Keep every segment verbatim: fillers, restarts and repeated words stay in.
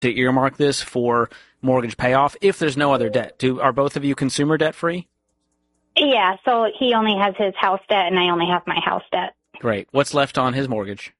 to earmark this for mortgage payoff if there's no other debt. Do Are both of you consumer debt free? Yeah, so he only has his house debt and I only have my house debt. Great. What's left on his mortgage?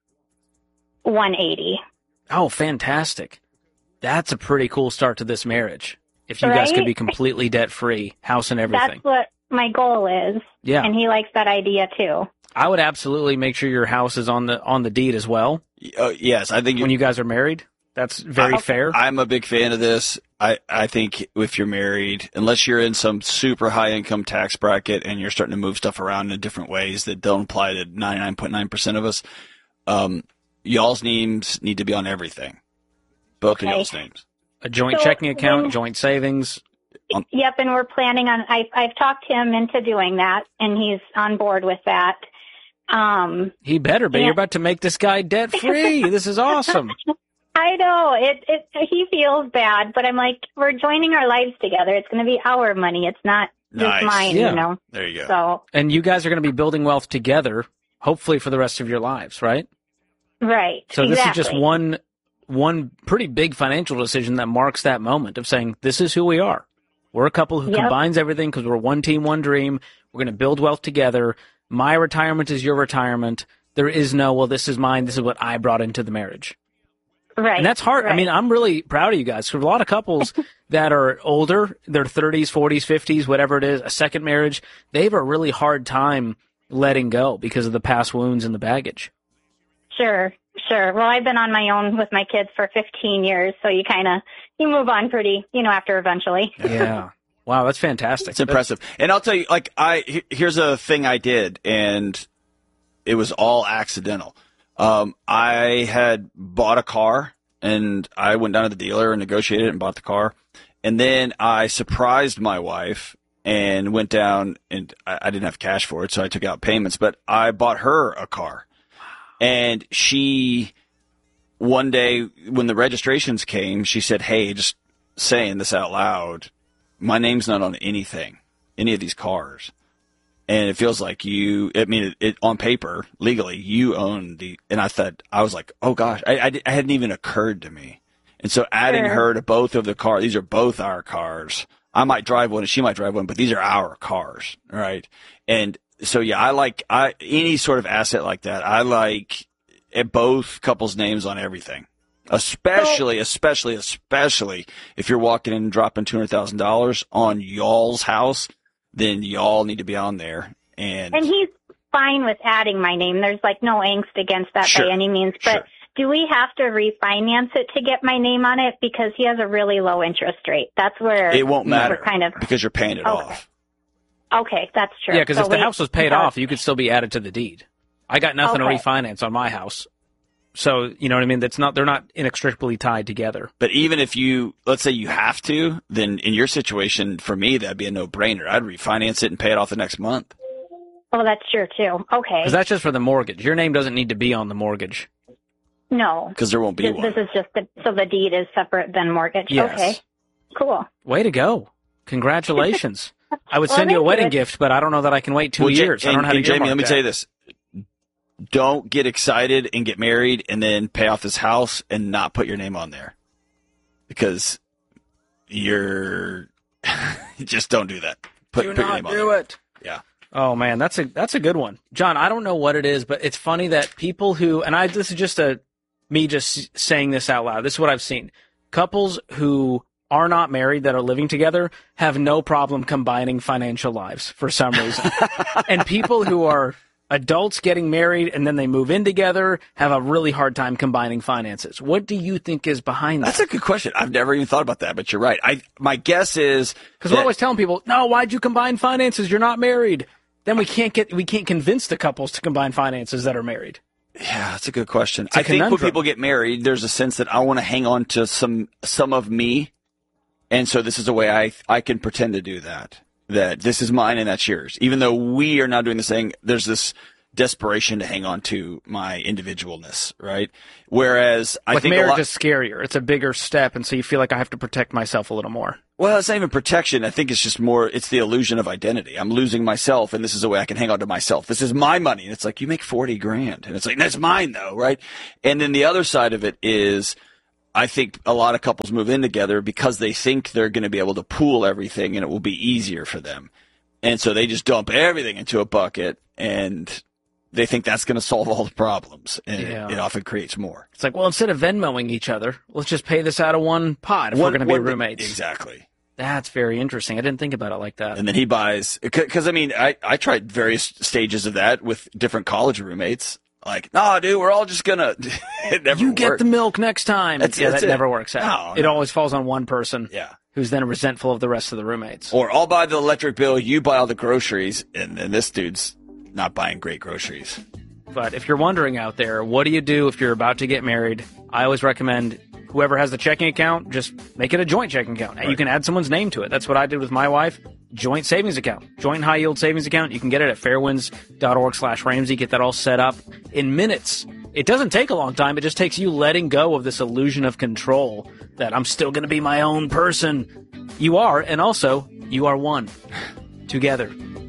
one eighty. Oh, fantastic. That's a pretty cool start to this marriage. If you Right? guys could be completely debt free, house and everything. That's what my goal is. Yeah. And he likes that idea too. I would absolutely make sure your house is on the on the deed as well. Uh, yes, I think when you guys are married. That's very I, fair. I'm a big fan of this. I, I think if you're married, unless you're in some super high income tax bracket and you're starting to move stuff around in different ways that don't apply to ninety-nine point nine percent of us, um, y'all's names need to be on everything. Both Okay. of y'all's names. A joint So checking account, then- joint savings. On, Yep, and we're planning on, I, I've talked him into doing that, and he's on board with that. Um, He better be. Yeah. You're about to make this guy debt free. This is awesome. I know, it, it, he feels bad, but I'm like, we're joining our lives together. It's going to be our money. It's not just Nice. mine, Yeah. you know? there you go. So, And you guys are going to be building wealth together, hopefully for the rest of your lives, right? right. So this exactly. is just one one pretty big financial decision that marks that moment of saying, this is who we are. We're a couple who Yep. combines everything because we're one team, one dream. We're going to build wealth together. My retirement is your retirement. There is no, well, this is mine. This is what I brought into the marriage. Right. And that's hard. I right. mean, I'm really proud of you guys. For a lot of couples that are older, their thirties, forties, fifties, whatever it is, a second marriage, they have a really hard time letting go because of the past wounds and the baggage. Sure, sure. Well, I've been on my own with my kids for fifteen years, so you kind of, you move on pretty, you know, after eventually. Yeah. Wow, that's fantastic. It's impressive. And I'll tell you, like, I he- here's a thing I did, and it was all accidental. Um, I had bought a car, and I went down to the dealer and negotiated and bought the car. And then I surprised my wife and went down, and I, I didn't have cash for it, so I took out payments. But I bought her a car. And she, one day when the registrations came, she said, hey, just saying this out loud, my name's not on anything, any of these cars. And it feels like you, I mean, it, it on paper, legally, you own the, and I thought, I was like, oh gosh, I, I, it hadn't even occurred to me. And so adding Sure. her to both of the cars, these are both our cars. I might drive one and she might drive one, but these are our cars, right? And so, yeah, I like, I, any sort of asset like that. I like eh, both couples' names on everything. Especially, especially, especially if you're walking in and dropping two hundred thousand dollars on y'all's house, then y'all need to be on there. And, And he's fine with adding my name. There's like no angst against that Sure, by any means. But sure. do we have to refinance it to get my name on it? Because he has a really low interest rate. That's where it won't matter we're kind of, because you're paying it Okay. off. okay, that's true. Yeah, because So if the we- house was paid so- off, you could still be added to the deed. I got nothing Okay. to refinance on my house. So, you know what I mean? That's not, they're not inextricably tied together. But even if you, let's say you have to, then in your situation, for me, that'd be a no-brainer. I'd refinance it and pay it off the next month. Oh, that's true too. Okay. Because that's just for the mortgage. Your name doesn't need to be on the mortgage. No. Because there won't be This, one. this is just the, so the deed is separate than mortgage. Yes. Okay. Cool. Way to go. Congratulations. I would Well, send you a thank wedding you. gift, but I don't know that I can wait two Well, Ja- years. I and, don't know how to and Jamie, earmark let me that. tell you this. Don't get excited and get married and then pay off this house and not put your name on there. Because you're just don't do that. Put, Do put your not name on do there. it. Yeah. Oh man, that's a that's a good one, John. I don't know what it is, but it's funny that people who and I this is just a me just saying this out loud. This is what I've seen. Couples who are not married that are living together have no problem combining financial lives for some reason, and people who are adults getting married and then they move in together have a really hard time combining finances. What do you think is behind that? That's a good question. I've never even thought about that, but you're right. I my guess is Because we're that- always telling people, no, why'd you combine finances? You're not married. Then we can't get we can't convince the couples to combine finances that are married. Yeah, that's a good question. a I think when conundrum. people get married, there's a sense that I want to hang on to some some of me, and so this is a way I I can pretend to do that. That this is mine and that's yours. Even though we are not doing the same, there's this desperation to hang on to my individualness, right? Whereas I Like think a marriage lot, is scarier. It's a bigger step, and so you feel like I have to protect myself a little more. well, it's not even protection. I think it's just more, it's the illusion of identity. I'm losing myself, and this is a way I can hang on to myself. This is my money. And it's like, you make forty grand. And it's like, that's mine though, right? And then the other side of it is, I think a lot of couples move in together because they think they're going to be able to pool everything and it will be easier for them. And so they just dump everything into a bucket and they think that's going to solve all the problems. And Yeah. it, it often creates more. It's like, well, instead of Venmoing each other, let's just pay this out of one pot if we're One- going to be one- roommates. Exactly. That's very interesting. I didn't think about it like that. And then he buys, because I mean, I, I tried various stages of that with different college roommates. Like, nah, dude, we're all just gonna. It never you get worked. the milk next time. That's- yeah, that's that it. never works out. No, it no. always falls on one person. Yeah. Who's then resentful of the rest of the roommates. Or I'll buy the electric bill, you buy all the groceries, and then this dude's not buying great groceries. But if you're wondering out there, what do you do if you're about to get married? I always recommend whoever has the checking account, just make it a joint checking account. And you can add someone's name to it. That's what I did with my wife. Joint savings account. Joint high yield savings account. You can get it at fairwinds.org slash Ramsey. Get that all set up in minutes. It doesn't take a long time. It just takes you letting go of this illusion of control that I'm still going to be my own person. You are, and also, you are one. Together.